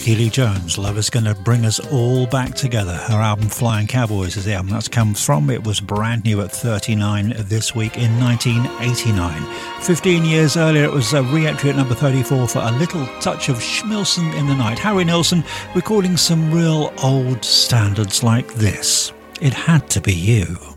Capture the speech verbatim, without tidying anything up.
Keely Jones, Love Is Gonna Bring Us All Back Together. Her album Flying Cowboys is the album that's come from. It was brand new at thirty-nine this week in nineteen eighty-nine. fifteen years earlier, it was a re-entry at number thirty-four for A Little Touch of Schmilson in the Night. Harry Nilsson recording some real old standards like this. It Had to Be You.